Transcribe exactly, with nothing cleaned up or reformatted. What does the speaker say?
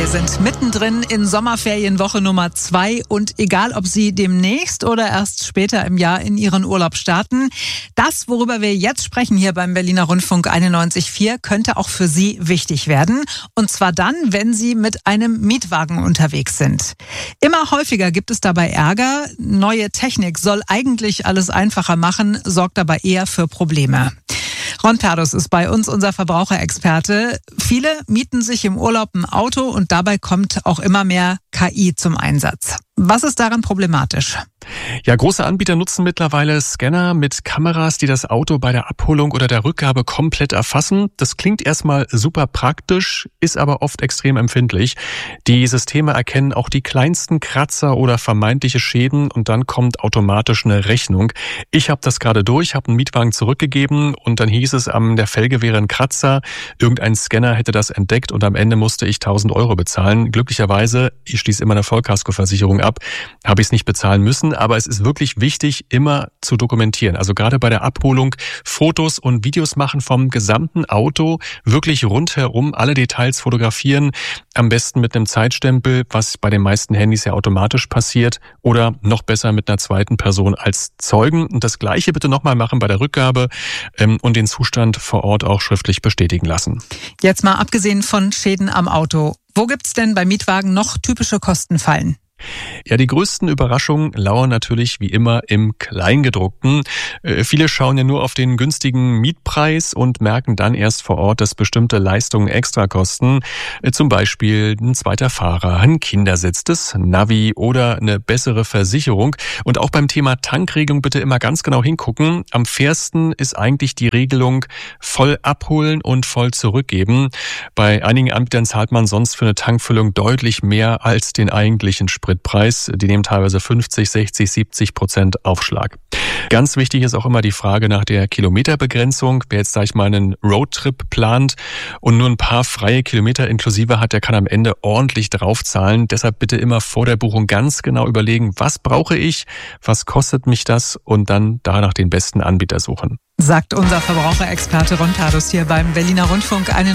Wir sind mittendrin in Sommerferienwoche Nummer zwei und egal, ob Sie demnächst oder erst später im Jahr in Ihren Urlaub starten, das, worüber wir jetzt sprechen hier beim Berliner Rundfunk einundneunzig Komma vier, könnte auch für Sie wichtig werden. Und zwar dann, wenn Sie mit einem Mietwagen unterwegs sind. Immer häufiger gibt es dabei Ärger. Neue Technik soll eigentlich alles einfacher machen, sorgt aber eher für Probleme. Ron Perdus ist bei uns unser Verbraucherexperte. Viele mieten sich im Urlaub ein Auto und dabei kommt auch immer mehr K I zum Einsatz. Was ist daran problematisch? Ja, große Anbieter nutzen mittlerweile Scanner mit Kameras, die das Auto bei der Abholung oder der Rückgabe komplett erfassen. Das klingt erstmal super praktisch, ist aber oft extrem empfindlich. Die Systeme erkennen auch die kleinsten Kratzer oder vermeintliche Schäden und dann kommt automatisch eine Rechnung. Ich habe das gerade durch, habe einen Mietwagen zurückgegeben und dann hieß es, an der Felge wäre ein Kratzer. Irgendein Scanner hätte das entdeckt und am Ende musste ich tausend Euro bezahlen. Glücklicherweise, ich schließe immer eine Vollkaskoversicherung ab, habe ich es nicht bezahlen müssen. Aber es ist wirklich wichtig, immer zu dokumentieren. Also gerade bei der Abholung Fotos und Videos machen vom gesamten Auto, wirklich rundherum alle Details fotografieren. Am besten mit einem Zeitstempel, was bei den meisten Handys ja automatisch passiert. Oder noch besser mit einer zweiten Person als Zeugen. Und das Gleiche bitte nochmal machen bei der Rückgabe ähm, und den Zustand vor Ort auch schriftlich bestätigen lassen. Jetzt mal abgesehen von Schäden am Auto. Wo gibt's denn bei Mietwagen noch typische Kostenfallen? Ja, die größten Überraschungen lauern natürlich wie immer im Kleingedruckten. Äh, viele schauen ja nur auf den günstigen Mietpreis und merken dann erst vor Ort, dass bestimmte Leistungen extra kosten. Äh, zum Beispiel ein zweiter Fahrer, ein Kindersitz, das Navi oder eine bessere Versicherung. Und auch beim Thema Tankregelung bitte immer ganz genau hingucken. Am fairsten ist eigentlich die Regelung voll abholen und voll zurückgeben. Bei einigen Anbietern zahlt man sonst für eine Tankfüllung deutlich mehr als den eigentlichen Sprit. Spritpreis. Die nehmen teilweise fünfzig, sechzig, siebzig Prozent Aufschlag. Ganz wichtig ist auch immer die Frage nach der Kilometerbegrenzung. Wer jetzt, sag ich mal, einen Roadtrip plant und nur ein paar freie Kilometer inklusive hat, der kann am Ende ordentlich draufzahlen. Deshalb bitte immer vor der Buchung ganz genau überlegen, was brauche ich, was kostet mich das und dann danach den besten Anbieter suchen. Sagt unser Verbraucherexperte Ron Perdus hier beim Berliner Rundfunk. Eine